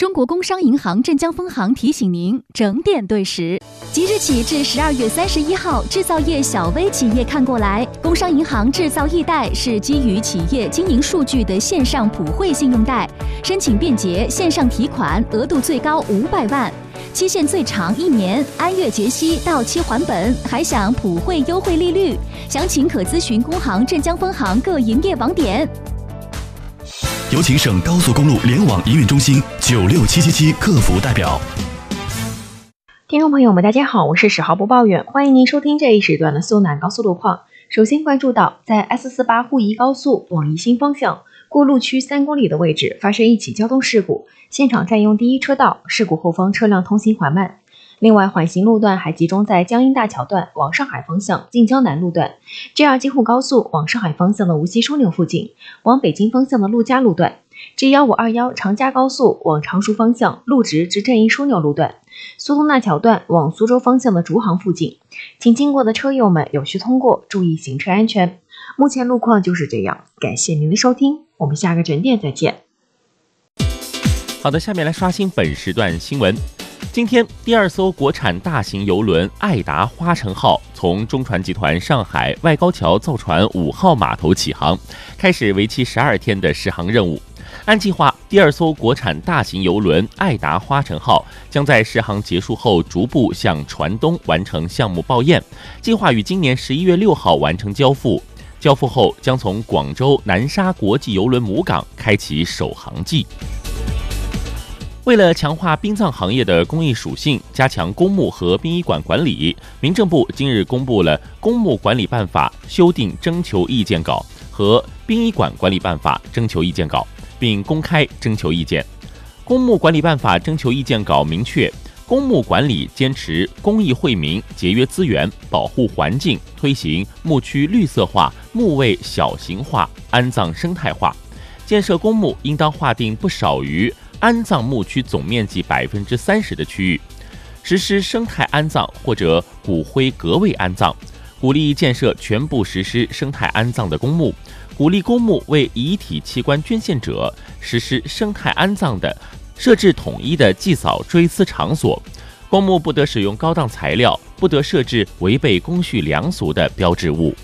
中国工商银行镇江分行提醒您整点对时。即日起至12月31号，制造业小微企业看过来，工商银行制造易贷是基于企业经营数据的线上普惠信用贷，申请便捷，线上提款，额度最高500万，期限最长1年，按月结息，到期还本，还享普惠优惠利率。详情可咨询工行镇江分行各营业网点。 有请省高速公路联网营运中心96777客服代表。 听众朋友们，大家好，我是10号播报员，欢迎您收听这一时段的苏南高速路况。首先关注到，在 S48沪宜高速往宜兴方向过路区3公里的位置发生一起交通事故，现场占用第一车道，事故后方车辆通行缓慢。另外，缓行路段还集中在江阴大桥段往上海方向晋江南路段、JR 京沪高速往上海方向的无锡枢纽附近、往北京方向的陆家路段、G1521长嘉高速往常熟方向路直至镇营枢纽路段、苏通大桥段往苏州方向的竹行附近。请经过的车友们有序通过，注意行车安全。目前路况就是这样，感谢您的收听，我们下个整点再见。 好的，下面来刷新本时段新闻。今天，第2艘国产大型邮轮爱达花城号从中船集团上海外高桥造船5号码头起航，开始为期12天的试航任务。按计划，第2艘国产大型邮轮爱达花城号将在试航结束后逐步向船东完成项目报验，计划于今年11月6号完成交付。交付后将从广州南沙国际邮轮母港开启首航季。为了强化殡葬行业的公益属性，加强公墓和殡仪馆管理，民政部今日公布了《公墓管理办法》修订征求意见稿和《殡仪馆管理办法》征求意见稿，并公开征求意见。公墓管理办法征求意见稿明确，公墓管理坚持公益惠民、节约资源、保护环境，推行墓区绿色化、墓位小型化、安葬生态化。建设公墓应当划定不少于安葬墓区总面积30%的区域，实施生态安葬或者骨灰隔位安葬，鼓励建设全部实施生态安葬的公墓，鼓励公墓为遗体器官捐献者实施生态安葬的设置统一的祭扫追思场所，公墓不得使用高档材料，不得设置违背公序良俗的标志物。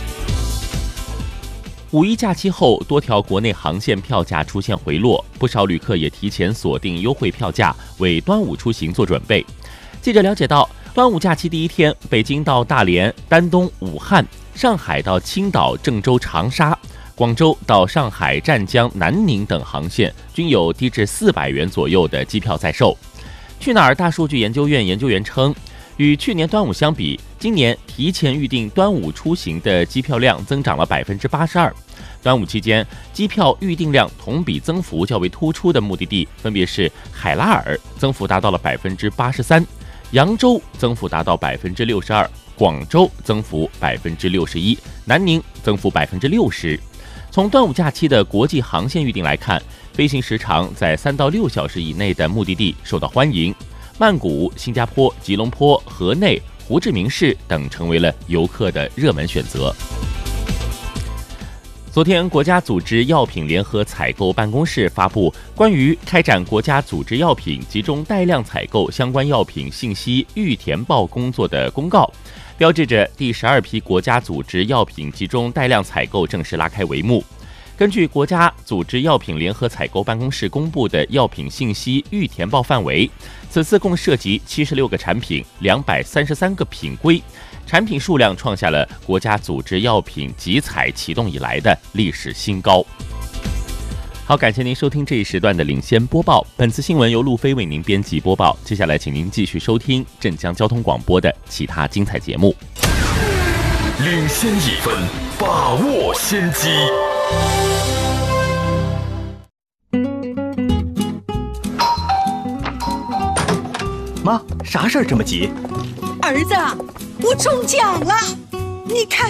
五一假期后，多条国内航线票价出现回落，不少旅客也提前锁定优惠票价，为端午出行做准备。记者了解到，端午假期第一天，北京到大连、丹东、武汉，上海到青岛、郑州、长沙，广州到上海、湛江、南宁等航线均有低至400元左右的机票在售。去哪儿大数据研究院研究员称，与去年端午相比，今年提前预订端午出行的机票量增长了82%。端午期间，机票预订量同比增幅较为突出的目的地分别是海拉尔，增幅达到了83%；扬州增幅达到62%；广州增幅61%；南宁增幅60%。从端午假期的国际航线预订来看，飞行时长在3到6小时以内的目的地受到欢迎，曼谷、新加坡、吉隆坡、河内、胡志明市等成为了游客的热门选择。昨天，国家组织药品联合采购办公室发布关于开展国家组织药品集中带量采购相关药品信息预填报工作的公告，标志着第12批国家组织药品集中带量采购正式拉开帷幕。根据国家组织药品联合采购办公室公布的药品信息预填报范围，此次共涉及76个产品、233个品规，产品数量创下了国家组织药品集采启动以来的历史新高。好，感谢您收听这一时段的领先播报。本次新闻由路飞为您编辑播报。接下来，请您继续收听镇江交通广播的其他精彩节目。 领先1分，把握先机。 妈，啥事儿这么急？ 儿子，我中奖了！你看，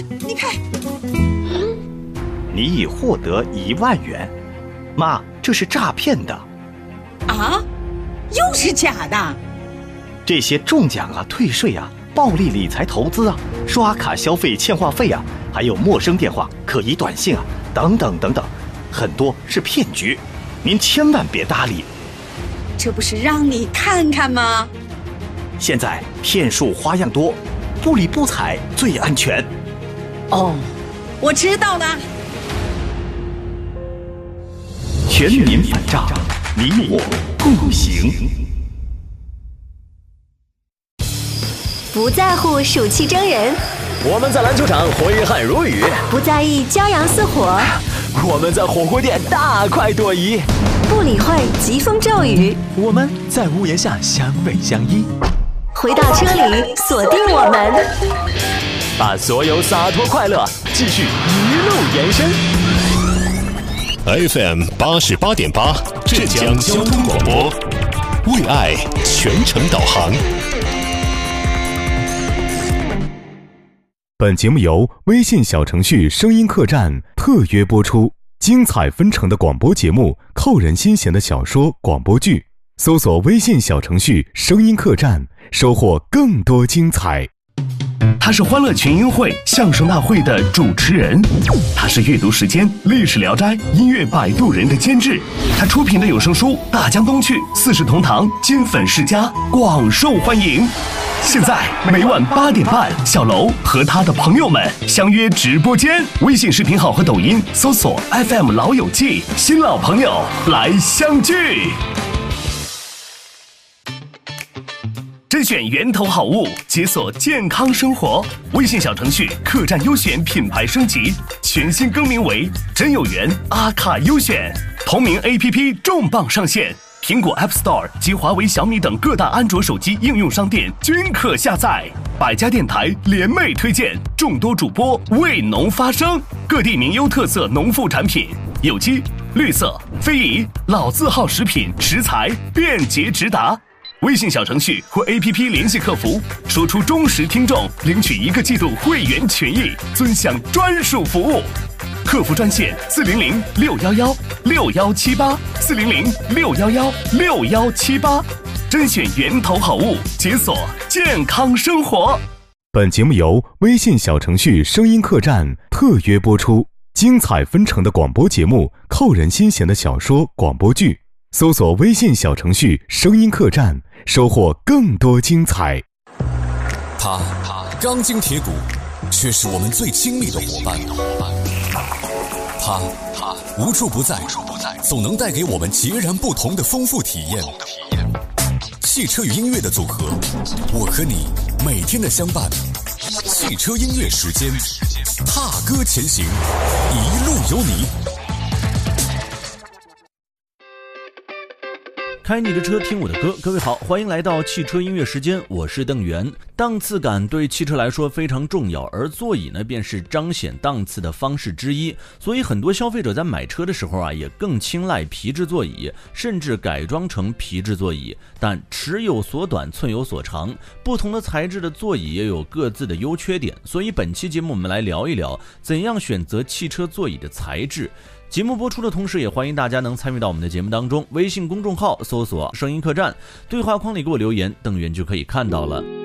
你已获得1万元。妈，这是诈骗的。 啊？又是假的？ 这些中奖啊、退税啊、暴力理财投资啊、刷卡消费欠话费啊，还有陌生电话、可疑短信啊，等等等等，很多是骗局，您千万别搭理。 这这不是让你看看吗？ 现在骗术花样多，不理不睬最安全。 哦，我知道了。 全民反诈，你我共行。 不在乎暑气蒸人， 我们在篮球场挥汗如雨； 不在意骄阳似火， 我们在火锅店大快朵颐； 不理会疾风骤雨， 我们在屋檐下相偎相依。 回到车里，锁定我们， 把所有洒脱快乐继续一路延伸。 FM 88.8浙江交通广播，为爱全程导航。本节目由微信小程序声音客栈特约播出，精彩纷呈的广播节目，扣人心弦的小说广播剧，搜索微信小程序声音客栈，收获更多精彩。 他是欢乐群英会相声大会的主持人，他是阅读时间历史聊斋音乐摆渡人的监制，他出品的有声书《大江东去》《四世同堂》金粉世家广受欢迎。现在每晚8点半，小楼和他的朋友们相约直播间，微信视频号和抖音搜索 FM 老友记，新老朋友来相聚。甄选源头好物，解锁健康生活。微信小程序客栈优选品牌升级，全新更名为真有缘阿卡优选。同名 APP 重磅上线，苹果 App Store 及华为、小米等各大安卓手机应用商店均可下载。百家电台联袂推荐，众多主播为农发声，各地名优特色农副产品，有机、绿色、非遗、老字号食品食材便捷直达。微信小程序或 APP 联系客服，说出忠实听众，领取1个季度会员权益，尊享专属服务。客服专线400-611-6178，400-611-6178，甄选源头好物，解锁健康生活。 本节目由微信小程序声音客栈特约播出，精彩纷呈的广播节目，扣人心弦的小说广播剧，搜索微信小程序声音客栈，收获更多精彩。 他钢筋铁骨，却是我们最亲密的伙伴。他无处不在，总能带给我们截然不同的丰富体验。汽车与音乐的组合，我和你每天的相伴。汽车音乐时间，踏歌前行，一路有你。 开你的车，听我的歌。各位好，欢迎来到汽车音乐时间，我是邓源。档次感对汽车来说非常重要，而座椅呢，便是彰显档次的方式之一。所以很多消费者在买车的时候也更青睐皮质座椅，甚至改装成皮质座椅。但尺有所短，寸有所长，不同的材质的座椅也有各自的优缺点。所以本期节目我们来聊一聊，怎样选择汽车座椅的材质。节目播出的同时，也欢迎大家能参与到我们的节目当中。微信公众号搜索声音客栈，对话框里给我留言，邓源就可以看到了。